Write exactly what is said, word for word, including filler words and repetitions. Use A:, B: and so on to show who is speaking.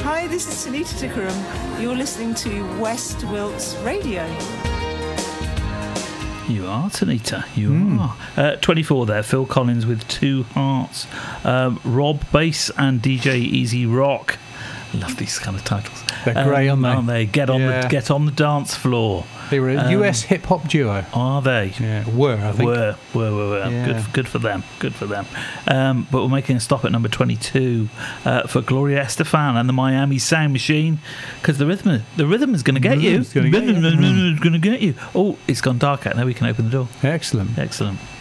A: Hi, this is Sunita Tikaram. You're listening to West Wilts Radio.
B: You are, Tanita. You
C: Mm.
B: are. Uh, twenty-four there. Phil Collins with Two Hearts. Um, Rob Bass and D J Easy Rock. Love these kind of titles.
C: They're great,
B: um,
C: aren't they?
B: Aren't they? Get on
C: Yeah.
B: the get on the dance floor.
C: They were a
B: Um,
C: U S hip hop duo.
B: Are they?
C: Yeah, were I think.
B: Were, were, were, were.
C: Yeah.
B: Good, good for them. Good for them. Um, but we're making a stop at number twenty-two uh, for Gloria Estefan and the Miami Sound Machine, because the rhythm, the rhythm is going to get you.
C: Rhythm's gonna get you.
B: Rhythm is going to get you. Oh, it's gone dark out now. We can open the door.
C: Excellent.
B: Excellent.